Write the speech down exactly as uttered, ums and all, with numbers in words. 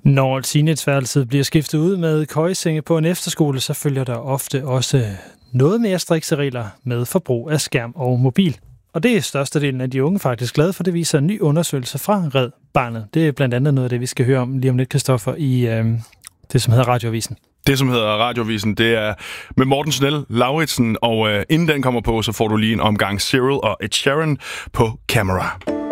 Når teenageværelset bliver skiftet ud med køjesenge på en efterskole, så følger der ofte også noget mere strikse regler med forbrug af skærm og mobil. Og det er størstedelen af de unge faktisk glade for, det viser en ny undersøgelse fra Red Barnet. Det er blandt andet noget af det, vi skal høre om lige om lidt, Christoffer, i øh, det, som hedder Radioavisen. Det, som hedder Radioavisen, det er med Morten Snell Lauritsen, og øh, inden den kommer på, så får du lige en omgang Cyril og Ed Sheeran på Camera.